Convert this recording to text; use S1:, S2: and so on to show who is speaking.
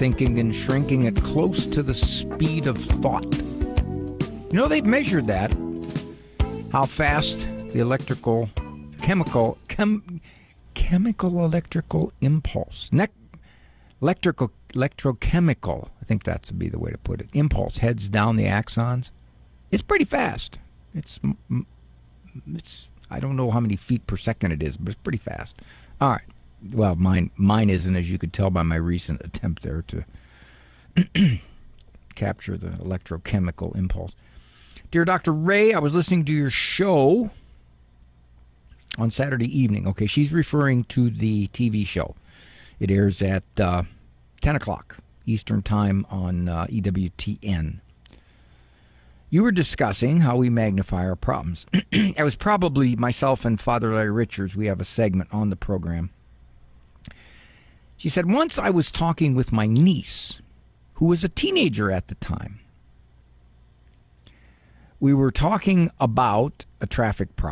S1: thinking and shrinking at close to the speed of thought. You know, they've measured that, how fast the chemical electrical impulse, electrochemical, I think that's would be the way to put it, impulse heads down the axons. It's pretty fast. It's I don't know how many feet per second it is, but it's pretty fast. All right. Well, mine isn't, as you could tell by my recent attempt there to capture the electrochemical impulse. Dear Dr. Ray, I was listening to your show on Saturday evening. Okay, she's referring to the TV show. It airs at 10 o'clock Eastern Time on EWTN. You were discussing how we magnify our problems. It was probably myself and Father Larry Richards. We have a segment on the program. She said, once I was talking with my niece, who was a teenager at the time. We were talking about a traffic problem.